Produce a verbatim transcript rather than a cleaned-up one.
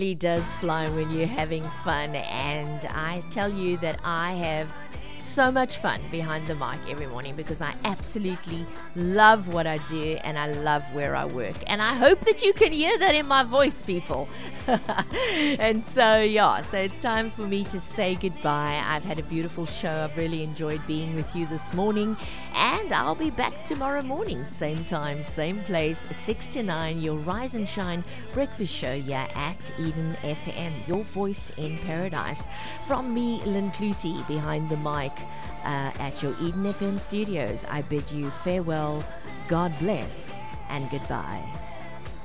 It does fly when you're having fun, and I tell you that I have so much fun behind the mic every morning because I absolutely love what I do and I love where I work, and I hope that you can hear that in my voice, people. And so yeah, so it's time for me to say goodbye. I've had a beautiful show. I've really enjoyed being with you this morning, and I'll be back tomorrow morning, same time, same place, six to nine, your Rise and Shine breakfast show here at Eden F M, your voice in paradise. From me, Lynn Clutie, behind the mic uh, at your Eden F M studios, I bid you farewell, God bless, and goodbye.